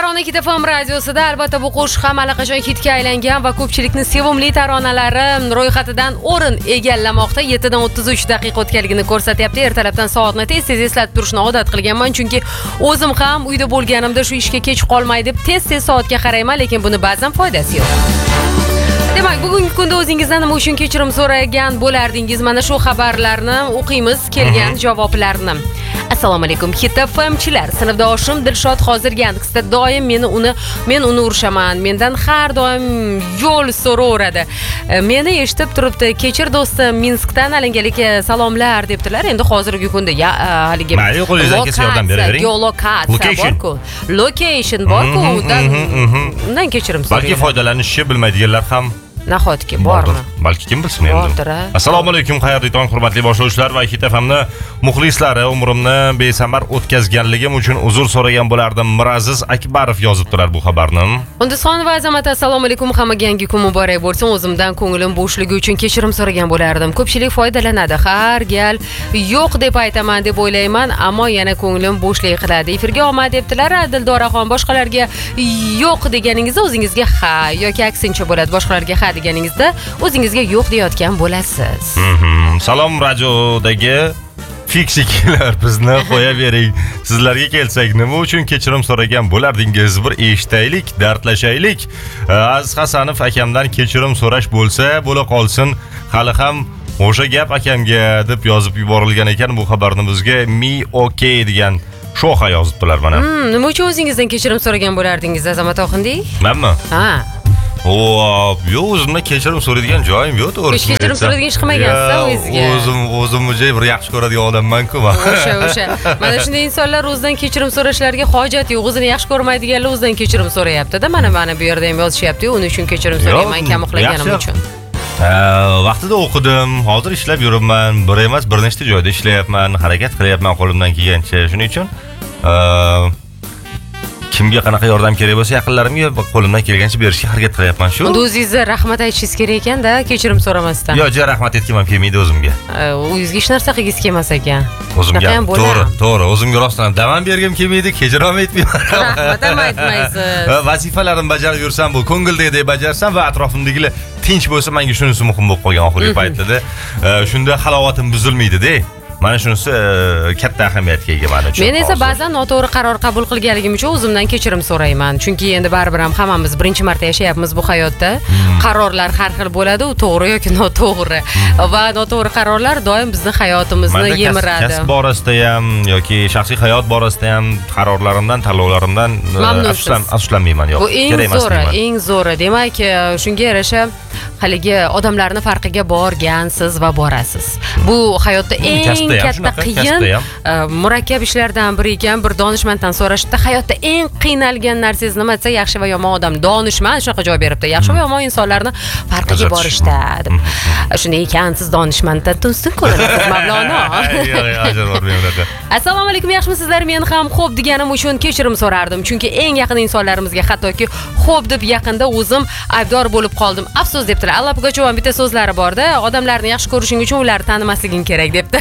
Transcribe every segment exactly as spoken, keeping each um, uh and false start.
Tarona Hit F M radiosida albatta bu qo'shiq ham allaqachon hitga aylangan va ko'pchilikning sevimli taronalari ro'yxatidan o'rin egallamoqda. yettidan o'ttiz uch daqiqa o'tganligini ko'rsatyapti. Ertalabdan soatni tez-tez eslatib turishni odat qilganman, chunki o'zim ham uyda bo'lganimda shu ishga kech qolmay deb tez-tez soatga qarayman, lekin buni ba'zan foydasi yo'q. Demak, bugungi kunda o'zingizdan nima uchun kechirim so'ragan bo'lardingiz? Mana shu xabarlarni o'qiymiz, kelgan javoblarni. Assalomu alaykum Hit F M chilar. Sinfdoshim Dilshod hozir Yandeksda doim meni uni men uni urishaman. Mendan har doim yo'l so'raveradi. Meni eshitib turibdi. Kechir do'stim, Minskdan alangalik salomlar debdilar. Endi hozirgi kunda ya haligi yordam beravering. Geolokatsiya bor-ku. Location bor-ku. Undan kechirim so'rayman. Balki foydalanishi bilmaydiganlar ham nahotki bormi? Balki kim bilsin endi. Assalomu alaykum, xayrli tong, hurmatli boshlovchilar va Hit F M'ni muxlislari. Umrimni besamar o'tkazganligim uchun uzr so'ragan bo'lardim. Miraziz Akbarov yozibdilar bu xabarni. Undisxon va Azamat, assalomu alaykum, hammaga yangi kun muborak bo'lsin. O'zimdan ko'nglim bo'shligi uchun kechirim so'ragan bo'lardim. Ko'pchilik foydalanadi. Har gal yo'q deb aytaman deb o'ylayman, ammo yana ko'nglim bo'shlik qiladi. Efirga omad debdilar. Dildoraxon, boshqalarga yo'q deganingizda o'zingizga ha yoki aksincha bo'ladi. Boshqalarga ha deganingizda o'zingizga yo'q deyotgan bo'lasiz. Salom, radiodagi fiksiklar, bizni qo'yavering. Sizlarga kelsak, nima uchun kechirim so'ragan bo'lardingiz? Bir eshitaylik, dardlashaylik. Aziz Hasanov akamdan kechirim so'rash bo'lsa, bo'la qolsin. Hali ham o'sha gap akamga deb yozib yuborilgan ekan bu xabarni bizga. Me okay degan sho'xa yozibdilar mana. Hmm, nima uchun o'zingizdan kechirim so'ragan bo'lardingiz, Azamat Oxindiy? Menmi? Ha. O, yo'q, o'zimdan kechirim so'raydigan joyim yo'q, to'g'risi. Kechirim so'raydigan ish qilmagansiz o'zingizga. O'zim o'zimni bir yaxshi ko'radigan odamman-ku. O'sha, o'sha. Mana shunday insonlar o'zidan kechirim so'rashlariga hojat yo'q. O'zini yaxshi ko'rmaydiganlar o'zidan kechirim so'rayapti-da. Mana mana bu yerda ham yozishyapti-yu, uning uchun kechirim so'rayman, kam uxlaganim uchun. Vaqtida o'qidim, hozir ishlab yuribman. Bir emas, bir nechta joyda ishlayapman, harakat qilyapman qo'limdan kelgancha. Shuning uchun kimga qanaqa yordam kerak bo'lsa, yaqinlarimga qo'limdan kelgancha berishga harakat qilyapman shu. Unda o'zingizga rahmat aytishingiz kerak ekanda, kechirim so'ramasdan. Yo'q, jo rahmat aytgim ham kelmaydi o'zimga. O'zingizga hech narsa qilgingiz kelmas ekan. O'zimga to'g'ri, to'g'ri, o'zimga rostdan davom bergim kelmaydi, kechirim aytmayman. Rahmat ham aytmaysiz. Vazifalarimni bajarib yursam, bu ko'ngildagidek bajarsam va atrofimdagilar tinch bo'lsa, menga shunisi muhim bo'lib qolgan oxirgi paytda. Shunda halovatim buzilmaydi-da. Mana shunisi katta ahamiyatga ega men uchun. Men esa ba'zan noto'g'ri qaror qabul qilganligim uchun o'zimdan kechirim so'rayman. Chunki endi baribir ham hammamiz birinchi marta yashayapmiz bu hayotda. Qarorlar har xil bo'ladi, u to'g'ri yoki noto'g'ri. Va noto'g'ri qarorlar doim bizni hayotimizni yemiradi. Kasb borasida ham yoki shaxsiy hayot borasida ham qarorlarimdan, tanlovlarimdan afsuslanmayman. Yo'q, bu eng zo'ri, eng zo'ri. Demak, shunga yarasha haligi odamlarni farqiga borgansiz va borasiz. Bu hayotda eng katta qiyin murakkab ishlardan biri ekan. Bir donishmanddan so'rashda hayotda eng qiynalgan narsangiz nima desa, yaxshi va yomon odam. Donishmand shunaqa javob beribdi. Yaxshi va yomon insonlarni farqiga borishda deb. Shunday ekan, siz donishmanddan ustun ko'rasiz, Mavlono. Assalomu alaykum, yaxshimisizlar? Men ham xo'p deganim uchun kechirim so'rardim. Chunki eng yaqin insonlarimizga hattoki xo'p deb yaqinda o'zim aybdor bo'lib qoldim. Afsus debdilar. Alla Pugachovning bitta so'zlari bor-da, odamlarni yaxshi ko'rishing uchun ularni tanimasliging kerak debdi.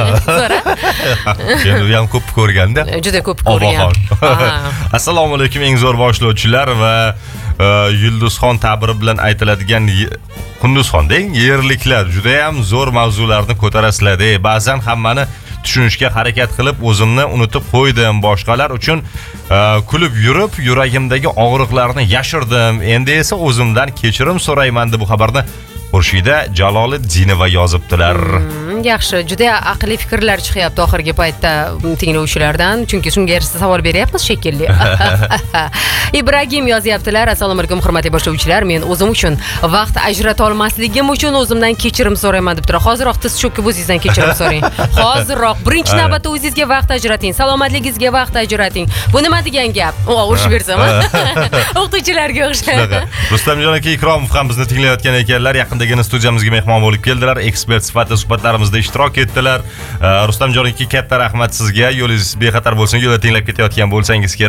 Endi u ham ko'p ko'rganda. Juda ko'p ko'rgan. Assalomu alaykum eng zo'r boshlovchilar va Yulduzxon ta'biri bilan aytiladigan Qunduzxondek yerliklar juda ham zo'r mavzularni ko'tarasizlar. Ba'zan hammani tushunishga harakat qilib o'zimni unutib qo'ydim. Boshqalar uchun kulib yurib, yuragimdagi og'riqlarni yashirdim. Endi esa o'zimdan kechirim so'rayman deb bu xabarni Xurshida Jaloliddinova yozibdilar. Hmm, yaxshi, juda aqlli fikrlar chiqyapti oxirgi paytda tinglovchilardan, chunki shunga yarasha savol beryapmiz shekilli. Ibragim yozyaptilar. Assalomu alaykum hurmatli boshlovchilar. Men o'zim uchun vaqt ajrata olmasligim uchun o'zimdan kechirim so'rayman debdilar. Hozirroq tiz cho'kib o'zingizdan kechirim so'rang. Hozirroq birinchi navbatda o'zingizga vaqt ajrating, salomatligingizga vaqt ajrating. Bu nima degan gap? O'rishib bersam, o'qituvchilarga o'xshaydi. Rustamjon aka Ikromov ham bizni tinglayotgan ekanlar. Yaqindagina studiyamizga mehmon bo'lib keldilar. Ekspert sifatida suhbatlarimizda ishtirok etdilar. Rustamjon aka katta rahmat sizga. Yo'lingiz bexatar bo'lsin. Yo'lda tinglab ketayotgan bo'lsangiz kerak.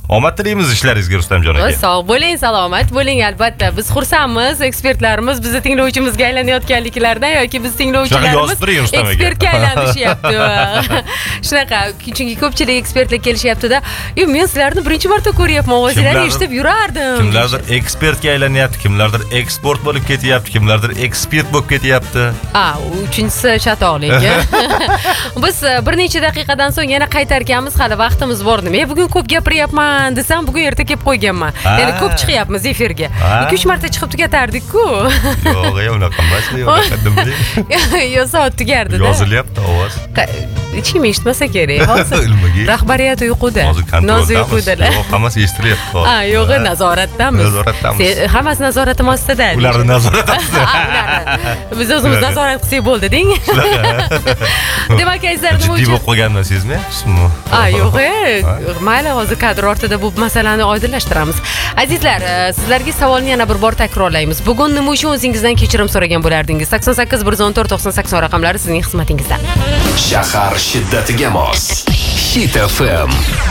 Omad tilaymiz ishlaringizga Rustamjon aka. Sog' bo'ling, salomat bo'ling. Albatta, biz xursandmiz. Ekspertlarimiz bizni tinglovchimizga aylanayotganliklaridan yoki biz tinglovchilarimiz ekspertga aylanishyapti. Shunaqa, chunki ko'pchilik ekspertlar kelishyapti-da. "Yo, men sizlarni birinchi marta ko'ryapman, o'zinglarni eshitib yurardim." Kimlardir ekspertga aylanyapti, kimlardir eksport bo'lib ketyapti, kimlardir ekspert bo'lib ketyapti. A, uchinchisi chatoqlik. Biz bir necha daqiqadan so'ng yana qaytarganmiz, hali vaqtimiz bor. Men bugun ko'p gapiryapman desam, bugun erta kelib qo'yganman. Ya'ni ko'p chiqyapmiz efirga. ikki uch marta chiqib tugatardik-ku. Yo'q, unaqa emas, yo'q, bilmayman. Yo, soat tugardi-da. Yozilyapti ovoz. Hech kim eshitmasa kerak. Hozir rahbariyat uyquda. Noz uyqudalar. Yo'q, hammasi eshitilyapti. Ha, yo'q, nazoratdamiz. Nazoratdamiz. Hammasi nazoratim ostida. Ularni nazorat ostida. Biz o'zimiz nazorat qilsak bo'ldi, deng. Demak, azizlar, nima uchun? Jiddiy bo'lib qolganman, sizmi? Ha, yo'q, mayli, hozir kadr ortida bu masalani oydinlashtiramiz. Azizlar, sizlarga savolni yana bir bor takrorlaymiz. Bugun nima uchun o'zingizdan kechirim so'ragan bo'lardingiz? sakson sakkiz bir yuz o'n to'rt to'qson sakson raqamlari sizning xizmatingizda. Shahar shiddatiga mos. Hit F M.